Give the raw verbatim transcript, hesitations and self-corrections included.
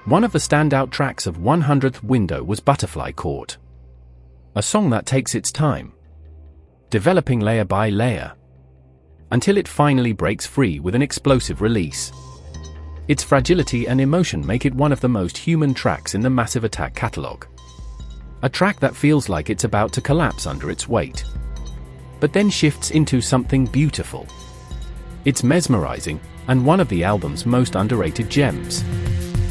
One of the standout tracks of one hundredth Window was Butterfly Court. A song that takes its time, developing layer by layer, until it finally breaks free with an explosive release. Its fragility and emotion make it one of the most human tracks in the Massive Attack catalog. A track that feels like it's about to collapse under its weight, but then shifts into something beautiful. It's mesmerizing, and one of the album's most underrated gems.